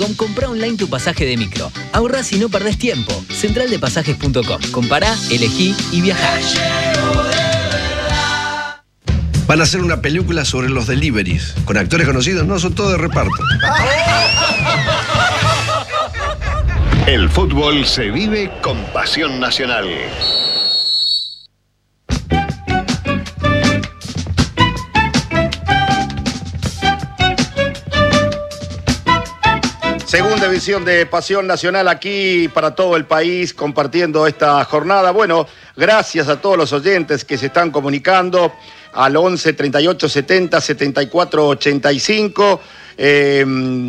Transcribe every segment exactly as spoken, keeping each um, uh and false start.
Comprá online tu pasaje de micro. Ahorrás y no perdés tiempo. central de pasajes punto com. Compará, elegí y viajá. Van a hacer una película sobre los deliveries. Con actores conocidos, no, son todos de reparto. El fútbol se vive con pasión nacional. Segunda edición de Pasión Nacional aquí para todo el país, compartiendo esta jornada. Bueno, gracias a todos los oyentes que se están comunicando al once, treinta y ocho, setenta, setenta y cuatro, ochenta y cinco. Eh,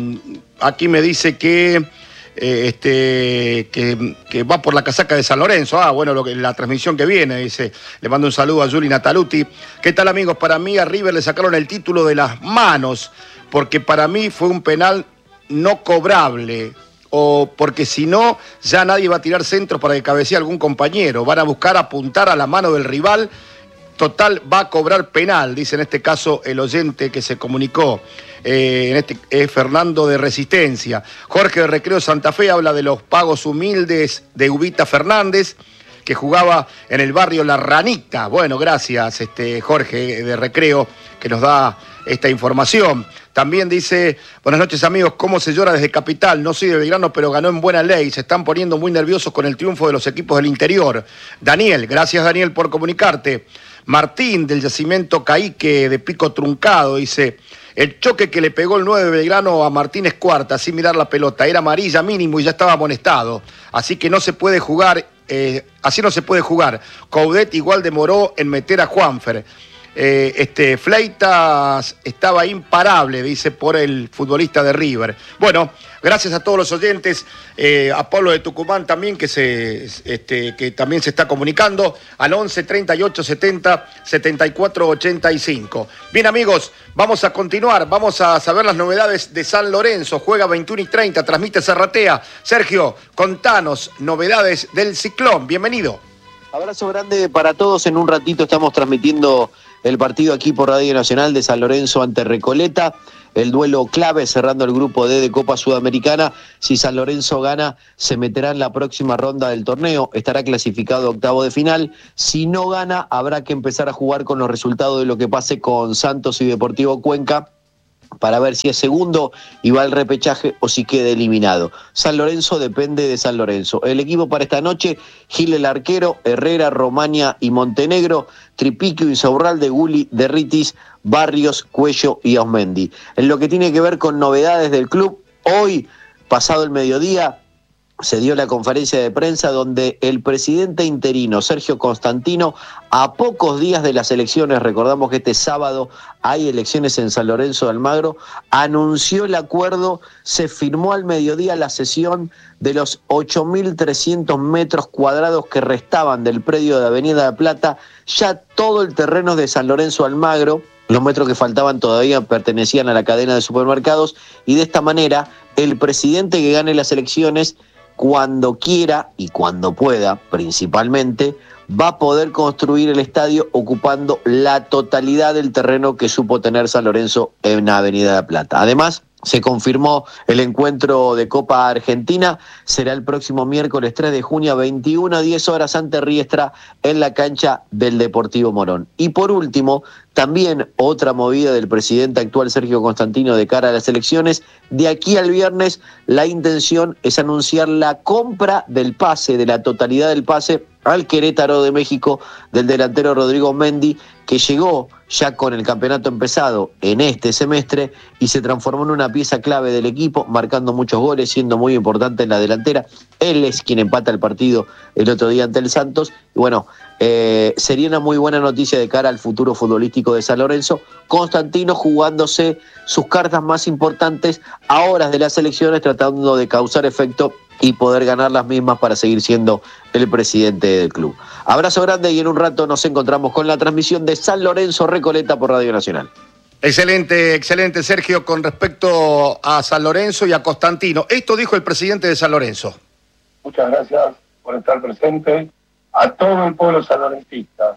aquí me dice que, eh, este, que, que va por la casaca de San Lorenzo. Ah, bueno, lo que, la transmisión que viene, dice. Le mando un saludo a Juli Nataluti. ¿Qué tal, amigos? Para mí a River le sacaron el título de las manos, porque para mí fue un penal no cobrable, o porque si no, ya nadie va a tirar centros para que cabecee algún compañero. Van a buscar apuntar a la mano del rival. Total, va a cobrar penal, dice en este caso el oyente que se comunicó. Eh, en este es Fernando de Resistencia. Jorge de Recreo Santa Fe habla de los pagos humildes de Ubita Fernández, que jugaba en el barrio La Ranita. Bueno, gracias, este, Jorge de Recreo, que nos da esta información. También dice, buenas noches amigos, ¿cómo se llora desde Capital? No soy de Belgrano, pero ganó en buena ley. Se están poniendo muy nerviosos con el triunfo de los equipos del interior. Daniel, gracias Daniel por comunicarte. Martín, del Yacimiento Caíque de Pico Truncado, dice, el choque que le pegó el nueve de Belgrano a Martínez Cuarta, sin mirar la pelota, era amarilla mínimo y ya estaba amonestado. Así que no se puede jugar, eh, así no se puede jugar. Coudet igual demoró en meter a Juanfer. Eh, este, Fleitas estaba imparable, dice, por el futbolista de River. Bueno, gracias a todos los oyentes, eh, a Pablo de Tucumán también, que, se, este, que también se está comunicando, al once, treinta y ocho, setenta, setenta y cuatro, ochenta y cinco. Bien amigos, vamos a continuar, vamos a saber las novedades de San Lorenzo. Juega veintiuno y treinta, transmite Serratea. Sergio, contanos novedades del Ciclón, bienvenido. Abrazo grande para todos. En un ratito estamos transmitiendo el partido aquí por Radio Nacional de San Lorenzo ante Recoleta, el duelo clave cerrando el grupo D de Copa Sudamericana. Si San Lorenzo gana, se meterá en la próxima ronda del torneo, estará clasificado a octavo de final. Si no gana, habrá que empezar a jugar con los resultados de lo que pase con Santos y Deportivo Cuenca, para ver si es segundo y va al repechaje o si queda eliminado. San Lorenzo depende de San Lorenzo. El equipo para esta noche, Gil el arquero, Herrera, Romaña y Montenegro, Tripiquio, Insaurralde, Guli, Derritis, Barrios, Cuello y Osmendi. En lo que tiene que ver con novedades del club, hoy, pasado el mediodía, se dio la conferencia de prensa donde el presidente interino, Sergio Constantino, a pocos días de las elecciones, recordamos que este sábado hay elecciones en San Lorenzo de Almagro, anunció el acuerdo, se firmó al mediodía la cesión de los ocho mil trescientos metros cuadrados que restaban del predio de Avenida La Plata, ya todo el terreno de San Lorenzo de Almagro. Los metros que faltaban todavía pertenecían a la cadena de supermercados, y de esta manera el presidente que gane las elecciones, cuando quiera y cuando pueda, principalmente, va a poder construir el estadio ocupando la totalidad del terreno que supo tener San Lorenzo en Avenida La Plata. Además, se confirmó el encuentro de Copa Argentina, será el próximo miércoles tres de junio a veintiuna, diez horas ante Riestra en la cancha del Deportivo Morón. Y por último, también otra movida del presidente actual Sergio Constantino de cara a las elecciones. De aquí al viernes la intención es anunciar la compra del pase, de la totalidad del pase al Querétaro de México del delantero Rodrigo Mendy, que llegó ya con el campeonato empezado en este semestre y se transformó en una pieza clave del equipo, marcando muchos goles, siendo muy importante en la delantera. Él es quien empata el partido el otro día ante el Santos. Y bueno, eh, sería una muy buena noticia de cara al futuro futbolístico de San Lorenzo. Constantino jugándose sus cartas más importantes a horas de las elecciones, tratando de causar efecto y poder ganar las mismas para seguir siendo el presidente del club. Abrazo grande y en un rato nos encontramos con la transmisión de San Lorenzo Recoleta por Radio Nacional. Excelente, excelente Sergio, con respecto a San Lorenzo y a Constantino. Esto dijo el presidente de San Lorenzo. Muchas gracias por estar presente. A todo el pueblo sanlorencista,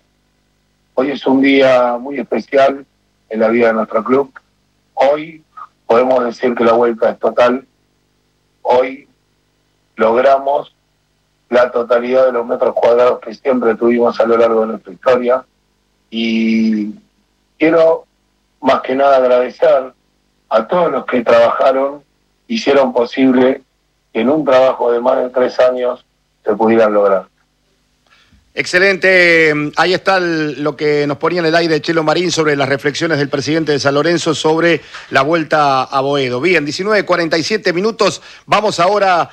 hoy es un día muy especial en la vida de nuestro club. Hoy podemos decir que la vuelta es total. logramos la totalidad de los metros cuadrados que siempre tuvimos a lo largo de nuestra historia. Y quiero más que nada agradecer a todos los que trabajaron, hicieron posible que en un trabajo de más de tres años se pudieran lograr. Excelente, ahí está el, lo que nos ponía en el aire Chelo Marín sobre las reflexiones del presidente de San Lorenzo sobre la vuelta a Boedo. Bien, diecinueve cuarenta y siete minutos, vamos ahora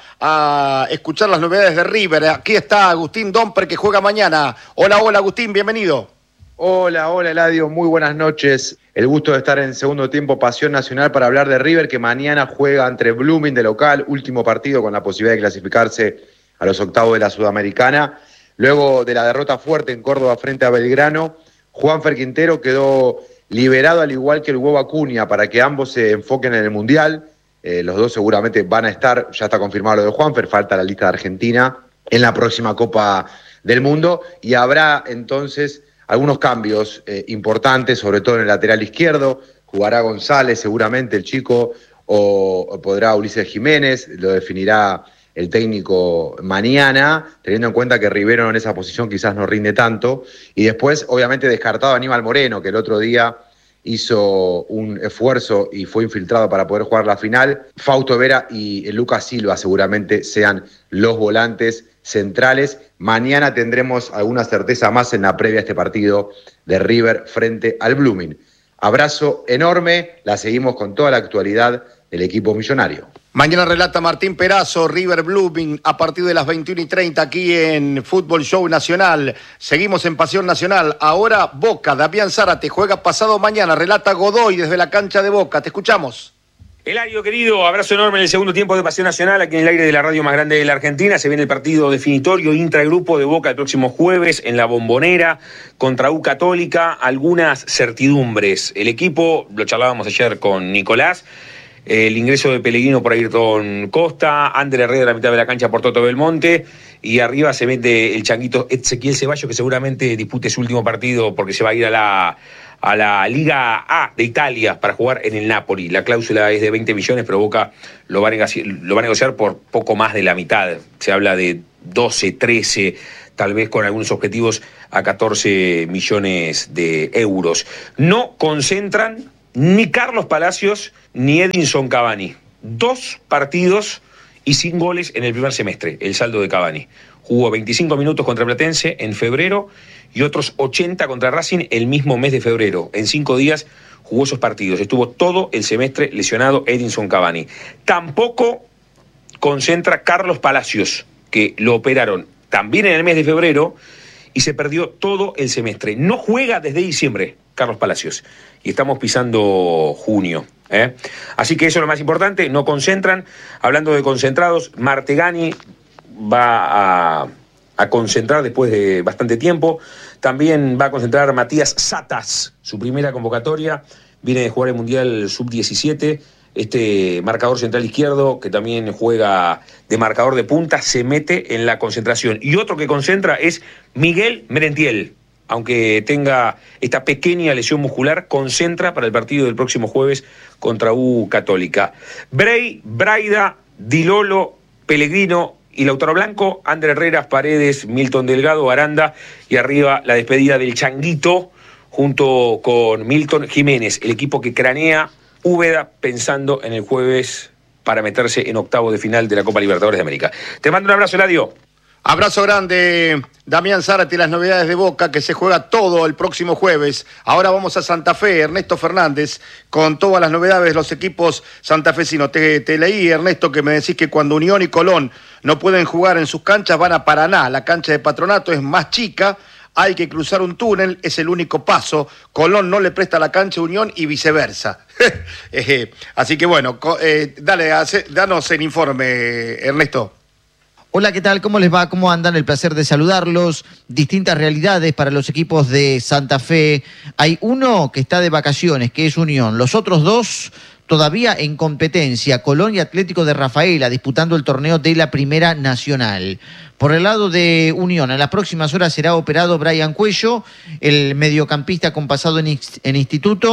a escuchar las novedades de River. Aquí está Agustín Domper que juega mañana. Hola, hola Agustín, bienvenido. Hola, hola Eladio, muy buenas noches. El gusto de estar en segundo tiempo Pasión Nacional para hablar de River, que mañana juega entre Blooming de local, último partido con la posibilidad de clasificarse a los octavos de la Sudamericana. Luego de la derrota fuerte en Córdoba frente a Belgrano, Juanfer Quintero quedó liberado al igual que el Huevo Acuña para que ambos se enfoquen en el Mundial. Eh, los dos seguramente van a estar, ya está confirmado lo de Juanfer, falta la lista de Argentina en la próxima Copa del Mundo y habrá entonces algunos cambios eh, importantes, sobre todo en el lateral izquierdo. Jugará González seguramente, el chico, o, o podrá Ulises Jiménez, lo definirá el técnico mañana, teniendo en cuenta que Rivero en esa posición quizás no rinde tanto. Y después, obviamente, descartado Aníbal Moreno, que el otro día hizo un esfuerzo y fue infiltrado para poder jugar la final. Fausto Vera y Lucas Silva seguramente sean los volantes centrales. Mañana tendremos alguna certeza más en la previa a este partido de River frente al Blooming. Abrazo enorme, la seguimos con toda la actualidad del equipo millonario. Mañana relata Martín Perazo, River Blooming, a partir de las veintiuna y treinta aquí en Fútbol Show Nacional. Seguimos en Pasión Nacional. Ahora Boca, Damián Zárate juega pasado mañana. Relata Godoy desde la cancha de Boca. Te escuchamos. Eladio, querido, abrazo enorme en el segundo tiempo de Pasión Nacional, aquí en el aire de la radio más grande de la Argentina. Se viene el partido definitorio intragrupo de Boca el próximo jueves en la Bombonera contra U Católica. Algunas certidumbres. El equipo, lo charlábamos ayer con Nicolás, el ingreso de Pellegrino por Ayrton Costa, Ander Herrera de la mitad de la cancha por Toto Belmonte, y arriba se mete el changuito Ezequiel Ceballos, que seguramente dispute su último partido porque se va a ir a la, a la Liga A de Italia para jugar en el Napoli. La cláusula es de veinte millones, pero Boca lo va a negociar, lo va a negociar por poco más de la mitad. Se habla de doce, trece, tal vez con algunos objetivos a catorce millones de euros. No concentran ni Carlos Palacios ni Edinson Cavani. Dos partidos y sin goles en el primer semestre, el saldo de Cavani. Jugó veinticinco minutos contra Platense en febrero y otros ochenta contra Racing el mismo mes de febrero. En cinco días jugó esos partidos. Estuvo todo el semestre lesionado Edinson Cavani. Tampoco concentra Carlos Palacios, que lo operaron también en el mes de febrero y se perdió todo el semestre. No juega desde diciembre Carlos Palacios y estamos pisando junio. ¿eh? Así que eso es lo más importante, no concentran. Hablando de concentrados, Martegani va a, a concentrar después de bastante tiempo. También va a concentrar Matías Satas, su primera convocatoria. Viene de jugar el Mundial sub diecisiete. Este marcador central izquierdo, que también juega de marcador de punta, se mete en la concentración. Y otro que concentra es Miguel Merentiel. Aunque tenga esta pequeña lesión muscular, concentra para el partido del próximo jueves contra U Católica. Bray, Braida, Dilolo, Pellegrino y Lautaro Blanco, Ander Herrera, Paredes, Milton Delgado, Aranda y arriba la despedida del Changuito junto con Milton Jiménez, el equipo que cranea Úbeda pensando en el jueves para meterse en octavo de final de la Copa Libertadores de América. Te mando un abrazo, Eladio. Abrazo grande, Damián Zárate, las novedades de Boca, que se juega todo el próximo jueves. Ahora vamos a Santa Fe, Ernesto Fernández, con todas las novedades de los equipos santafesinos. Te, te leí, Ernesto, que me decís que cuando Unión y Colón no pueden jugar en sus canchas, van a Paraná. La cancha de Patronato es más chica, hay que cruzar un túnel, es el único paso. Colón no le presta la cancha a Unión y viceversa. eh, así que bueno, eh, dale, hace, danos el informe, Ernesto. Hola, ¿qué tal? ¿Cómo les va? ¿Cómo andan? El placer de saludarlos. Distintas realidades para los equipos de Santa Fe. Hay uno que está de vacaciones, que es Unión. Los otros dos todavía en competencia, Colón y Atlético de Rafaela, disputando el torneo de la Primera Nacional. Por el lado de Unión, en las próximas horas será operado Brian Cuello, el mediocampista con pasado en, en instituto,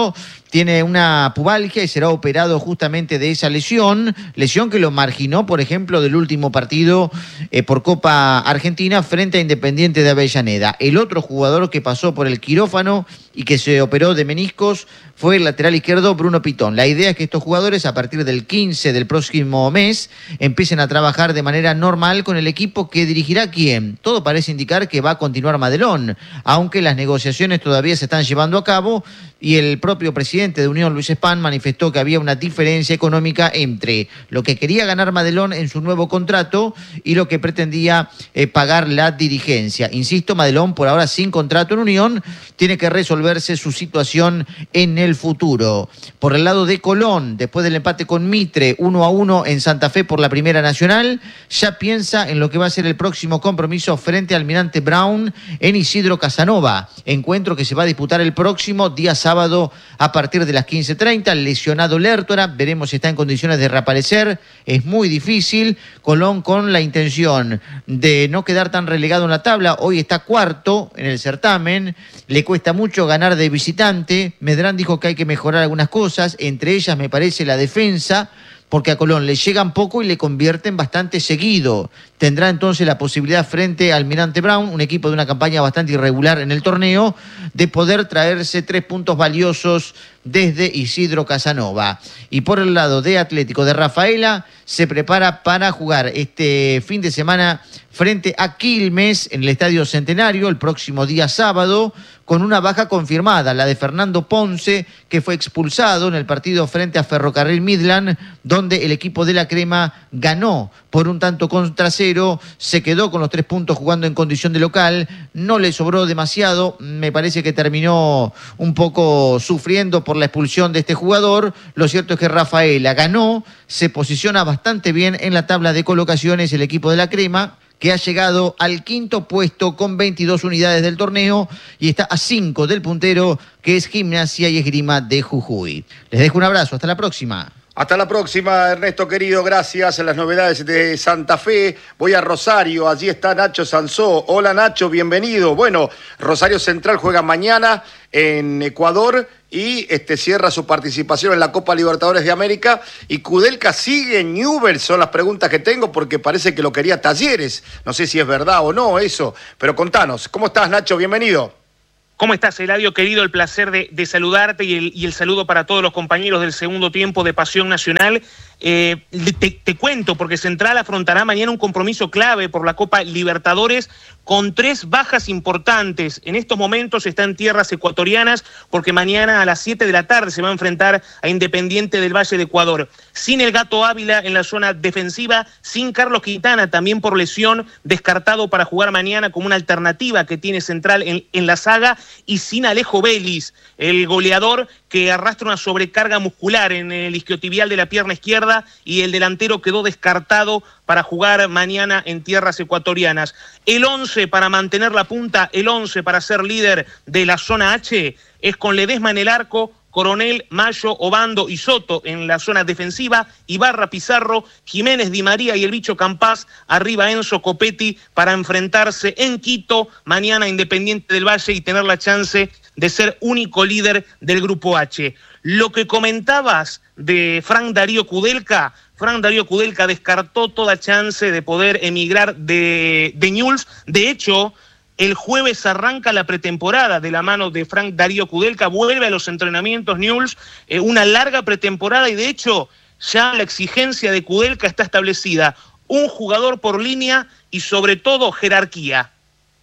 tiene una pubalgia y será operado justamente de esa lesión, lesión que lo marginó, por ejemplo, del último partido eh, por Copa Argentina frente a Independiente de Avellaneda. El otro jugador que pasó por el quirófano y que se operó de meniscos fue el lateral izquierdo Bruno Pitón. La idea es que estos jugadores a partir del quince del próximo mes empiecen a trabajar de manera normal con el equipo que dirigirá quién. Todo parece indicar que va a continuar Madelón, aunque las negociaciones todavía se están llevando a cabo y el propio presidente de Unión, Luis Span, manifestó que había una diferencia económica entre lo que quería ganar Madelón en su nuevo contrato y lo que pretendía eh, pagar la dirigencia. Insisto, Madelón, por ahora sin contrato en Unión, tiene que resolverse su situación en el futuro. Por el lado de Colón, después del empate con Mitre, uno a uno en Santa Fe por la Primera Nacional, ya piensa en lo que va a ser el próximo compromiso frente al Almirante Brown en Isidro Casanova, encuentro que se va a disputar el próximo día sábado a partir de las quince treinta. Lesionado Lertora, veremos si está en condiciones de reaparecer, es muy difícil. Colón con la intención de no quedar tan relegado en la tabla, hoy está cuarto en el certamen, le cuesta mucho ganar de visitante. Medrán dijo que hay que mejorar algunas cosas, entre ellas me parece la defensa, porque a Colón le llegan poco y le convierten bastante seguido. Tendrá entonces la posibilidad frente al Almirante Brown, un equipo de una campaña bastante irregular en el torneo, de poder traerse tres puntos valiosos desde Isidro Casanova. Y por el lado de Atlético de Rafaela, se prepara para jugar este fin de semana frente a Quilmes en el Estadio Centenario el próximo día sábado, con una baja confirmada, la de Fernando Ponce, que fue expulsado en el partido frente a Ferrocarril Midland, donde el equipo de la Crema ganó por un tanto contra cero, se quedó con los tres puntos jugando en condición de local, no le sobró demasiado, me parece que terminó un poco sufriendo por la expulsión de este jugador. Lo cierto es que Rafaela ganó, se posiciona bastante bien en la tabla de colocaciones el equipo de la Crema, que ha llegado al quinto puesto con veintidós unidades del torneo y está a cinco del puntero, que es Gimnasia y Esgrima de Jujuy. Les dejo un abrazo, hasta la próxima. Hasta la próxima, Ernesto querido, gracias. En las novedades de Santa Fe, voy a Rosario, allí está Nacho Sansó. Hola Nacho, bienvenido. Bueno, Rosario Central juega mañana en Ecuador y este, cierra su participación en la Copa Libertadores de América. Y Kudelka sigue en Newell's, son las preguntas que tengo, porque parece que lo quería Talleres. No sé si es verdad o no eso, pero contanos. ¿Cómo estás, Nacho? Bienvenido. ¿Cómo estás, Eladio, querido? El placer de, de saludarte y el, y el saludo para todos los compañeros del segundo tiempo de Pasión Nacional. Eh, te, te cuento, porque Central afrontará mañana un compromiso clave por la Copa Libertadores con tres bajas importantes. En estos momentos está en tierras ecuatorianas porque mañana a las siete de la tarde se va a enfrentar a Independiente del Valle de Ecuador. Sin el Gato Ávila en la zona defensiva, sin Carlos Quintana, también por lesión, descartado para jugar mañana como una alternativa que tiene Central en, en la saga, y sin Alejo Vélez, el goleador que arrastra una sobrecarga muscular en el isquiotibial de la pierna izquierda, y el delantero quedó descartado para jugar mañana en tierras ecuatorianas. El once para mantener la punta, el once para ser líder de la zona H, es con Ledesma en el arco, Coronel, Mayo, Obando y Soto en la zona defensiva, Ibarra, Pizarro, Jiménez, Di María y el bicho Campás, arriba Enzo Copetti, para enfrentarse en Quito mañana a Independiente del Valle y tener la chance de ser único líder del Grupo H. Lo que comentabas de Frank Darío Kudelka, Frank Darío Kudelka descartó toda chance de poder emigrar de, de Newell's. De hecho, el jueves arranca la pretemporada de la mano de Frank Darío Kudelka, vuelve a los entrenamientos Newell's, eh, una larga pretemporada, y de hecho ya la exigencia de Kudelka está establecida: un jugador por línea y sobre todo jerarquía.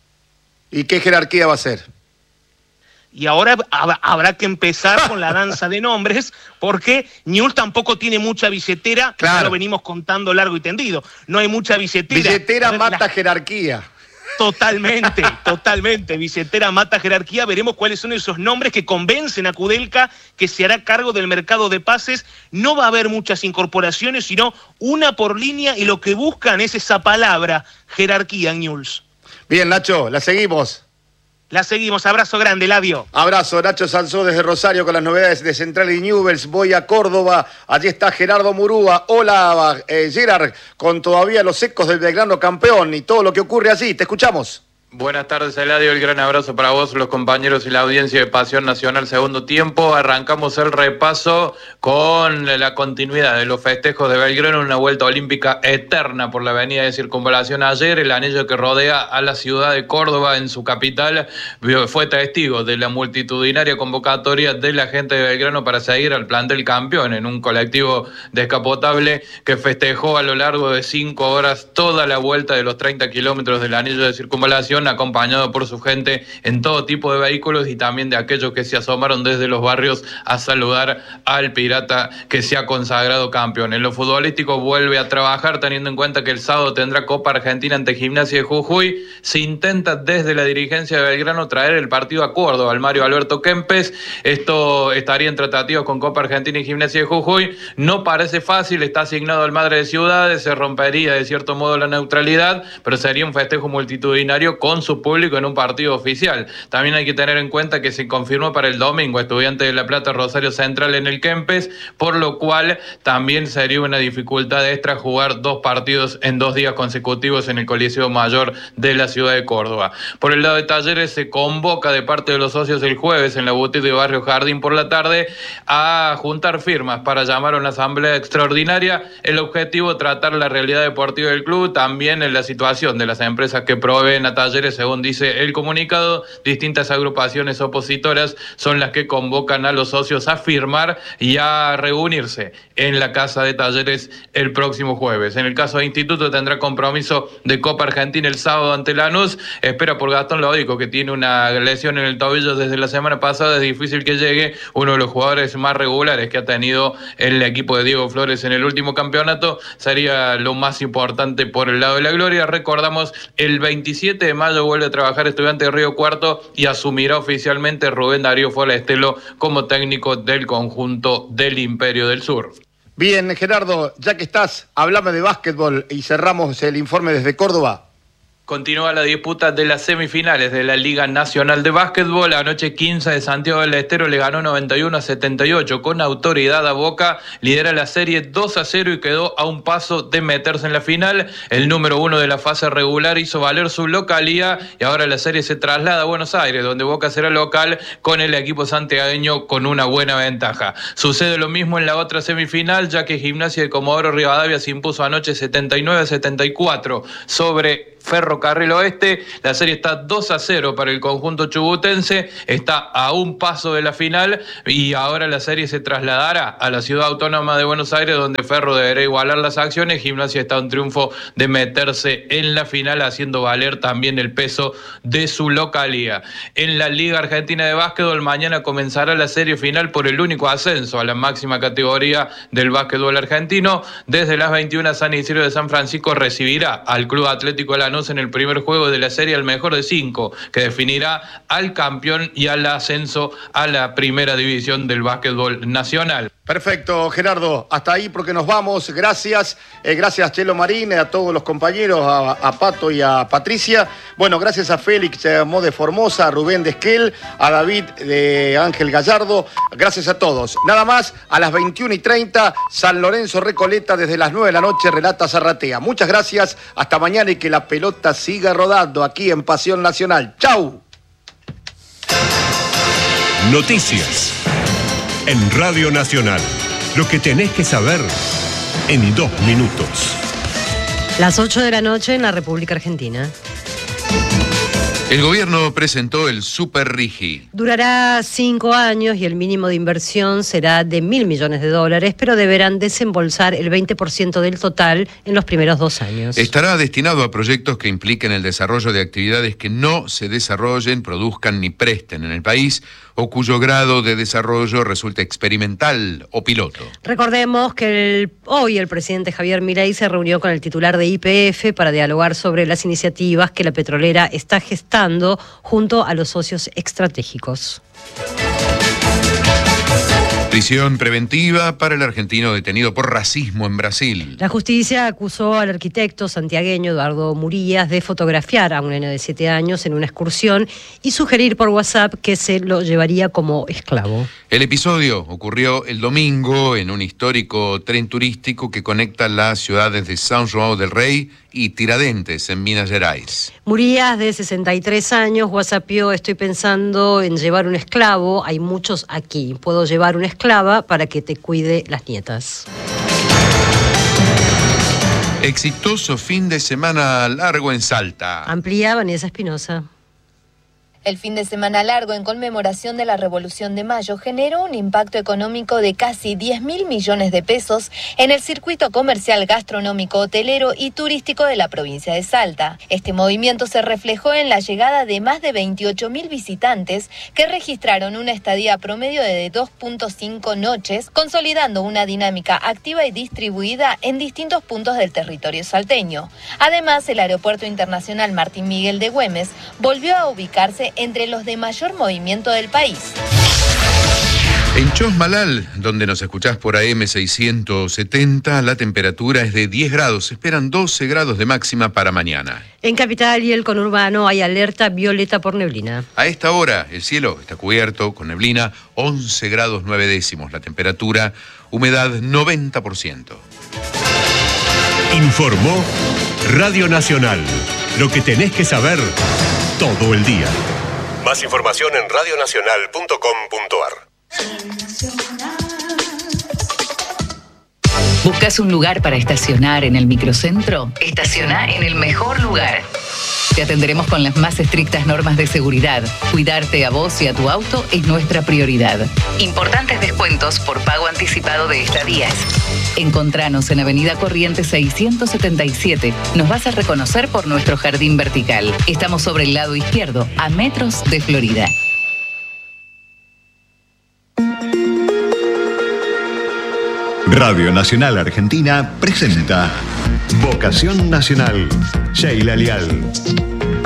¿Y qué jerarquía va a ser? Y ahora habrá que empezar con la danza de nombres, porque Newell's tampoco tiene mucha billetera, claro. Ya lo venimos contando largo y tendido. No hay mucha billetera. Billetera mata la... jerarquía. Totalmente, totalmente. Billetera mata jerarquía. Veremos cuáles son esos nombres que convencen a Kudelka, que se hará cargo del mercado de pases. No va a haber muchas incorporaciones, sino una por línea, y lo que buscan es esa palabra, jerarquía en Newell's. Bien, Nacho, la seguimos. La seguimos. Abrazo grande, Eladio. Abrazo, Nacho Sansó desde Rosario con las novedades de Central y Newell's. Voy a Córdoba, allí está Gerardo Murúa. Hola, eh, Gerard, con todavía los ecos del Belgrano campeón y todo lo que ocurre allí. Te escuchamos. Buenas tardes, Eladio. El gran abrazo para vos, los compañeros y la audiencia de Pasión Nacional Segundo Tiempo. Arrancamos el repaso con la continuidad de los festejos de Belgrano, una vuelta olímpica eterna por la avenida de Circunvalación. Ayer, el anillo que rodea a la ciudad de Córdoba, en su capital, fue testigo de la multitudinaria convocatoria de la gente de Belgrano para seguir al plantel campeón en un colectivo descapotable que festejó a lo largo de cinco horas toda la vuelta de los treinta kilómetros del anillo de Circunvalación, acompañado por su gente en todo tipo de vehículos y también de aquellos que se asomaron desde los barrios a saludar al Pirata que se ha consagrado campeón. En lo futbolístico vuelve a trabajar, teniendo en cuenta que el sábado tendrá Copa Argentina ante Gimnasia de Jujuy. Se intenta desde la dirigencia de Belgrano traer el partido a Córdoba al Mario Alberto Kempes. Esto estaría en tratativas con Copa Argentina y Gimnasia de Jujuy. No parece fácil, está asignado al Madre de Ciudades, se rompería de cierto modo la neutralidad, pero sería un festejo multitudinario con su público en un partido oficial. También hay que tener en cuenta que se confirmó para el domingo Estudiante de La Plata Rosario Central en el Kempes, por lo cual también sería una dificultad extra jugar dos partidos en dos días consecutivos en el Coliseo Mayor de la ciudad de Córdoba. Por el lado de Talleres, se convoca de parte de los socios el jueves en la boutique de Barrio Jardín por la tarde a juntar firmas para llamar a una asamblea extraordinaria. El objetivo, tratar la realidad deportiva del club, también en la situación de las empresas que proveen a Talleres. Según dice el comunicado, distintas agrupaciones opositoras son las que convocan a los socios a firmar y a reunirse en la Casa de Talleres el próximo jueves. En el caso de Instituto, tendrá compromiso de Copa Argentina el sábado ante Lanús. Espera por Gastón Lodico, que tiene una lesión en el tobillo desde la semana pasada. Es difícil que llegue, uno de los jugadores más regulares que ha tenido el equipo de Diego Flores en el último campeonato. Sería lo más importante por el lado de la gloria. Recordamos, el veintisiete de mayo vuelve a trabajar Estudiante de Río Cuarto y asumirá oficialmente Rubén Darío Forestelo como técnico del conjunto del Imperio del Sur. Bien, Gerardo, ya que estás, háblame de básquetbol y cerramos el informe desde Córdoba. Continúa la disputa de las semifinales de la Liga Nacional de Básquetbol. Anoche quince de Santiago del Estero le ganó noventa y uno a setenta y ocho con autoridad a Boca. Lidera la serie dos a cero y quedó a un paso de meterse en la final. El número uno de la fase regular hizo valer su localía y ahora la serie se traslada a Buenos Aires, donde Boca será local con el equipo santiagueño con una buena ventaja. Sucede lo mismo en la otra semifinal, ya que Gimnasia de Comodoro Rivadavia se impuso anoche setenta y nueve a setenta y cuatro sobre Ferrocarril Oeste. La serie está dos a cero para el conjunto chubutense, está a un paso de la final y ahora la serie se trasladará a la ciudad autónoma de Buenos Aires, donde Ferro deberá igualar las acciones. Gimnasia está a un triunfo de meterse en la final, haciendo valer también el peso de su localía. En la Liga Argentina de Básquetbol, mañana comenzará la serie final por el único ascenso a la máxima categoría del básquetbol argentino. Desde las veintiuna, San Isidro de San Francisco recibirá al Club Atlético de Lanús en el primer juego de la serie al mejor de cinco, que definirá al campeón y al ascenso a la primera división del básquetbol nacional. Perfecto, Gerardo, hasta ahí porque nos vamos. Gracias, eh, gracias Chelo Marín, a todos los compañeros, a, a Pato y a Patricia. Bueno, gracias a Félix eh, Mode Formosa, a Rubén de Esquel, a David de Ángel Gallardo. Gracias a todos. Nada más, a las veintiuna y treinta, San Lorenzo Recoleta, desde las nueve de la noche, relata Zarratea. Muchas gracias, hasta mañana y que la pelota siga rodando aquí en Pasión Nacional. ¡Chau! Noticias en Radio Nacional. Lo que tenés que saber en dos minutos. Las ocho de la noche en la República Argentina. El gobierno presentó el Super Rigi. Durará cinco años y el mínimo de inversión será de mil millones de dólares, pero deberán desembolsar el veinte por ciento del total en los primeros dos años. Estará destinado a proyectos que impliquen el desarrollo de actividades que no se desarrollen, produzcan ni presten en el país o cuyo grado de desarrollo resulte experimental o piloto. Recordemos que el, hoy el presidente Javier Milei se reunió con el titular de Y P F para dialogar sobre las iniciativas que la petrolera está gestando junto a los socios estratégicos. Prisión preventiva para el argentino detenido por racismo en Brasil. La justicia acusó al arquitecto santiagueño Eduardo Murías de fotografiar a un nene de siete años en una excursión y sugerir por WhatsApp que se lo llevaría como esclavo. El episodio ocurrió el domingo en un histórico tren turístico que conecta las ciudades de São João del Rei y y Tiradentes, en Minas Gerais. Murías, de sesenta y tres años, whatsappió: estoy pensando en llevar un esclavo, hay muchos aquí, puedo llevar una esclava para que te cuide las nietas. Exitoso fin de semana largo en Salta. Amplía Vanessa Espinosa. El fin de semana largo en conmemoración de la Revolución de Mayo generó un impacto económico de casi diez mil millones de pesos en el circuito comercial, gastronómico, hotelero y turístico de la provincia de Salta. Este movimiento se reflejó en la llegada de más de veintiocho mil visitantes que registraron una estadía promedio de dos punto cinco noches, consolidando una dinámica activa y distribuida en distintos puntos del territorio salteño. Además, el Aeropuerto Internacional Martín Miguel de Güemes volvió a ubicarse entre los de mayor movimiento del país. En Chosmalal, donde nos escuchás por A M seiscientos setenta, la temperatura es de diez grados. Se esperan doce grados de máxima para mañana. En Capital y el conurbano hay alerta violeta por neblina. A esta hora el cielo está cubierto con neblina, once grados nueve décimos la temperatura, humedad noventa por ciento. Informó Radio Nacional. Lo que tenés que saber todo el día. Más información en radio nacional punto com punto a r. ¿Buscas un lugar para estacionar en el microcentro? Estaciona en el mejor lugar. Te atenderemos con las más estrictas normas de seguridad. Cuidarte a vos y a tu auto es nuestra prioridad. Importantes descuentos por pago anticipado de estadías. Encontranos en Avenida Corrientes seiscientos setenta y siete. Nos vas a reconocer por nuestro jardín vertical. Estamos sobre el lado izquierdo, a metros de Florida. Radio Nacional Argentina presenta Vocación Nacional. Sheila Lial.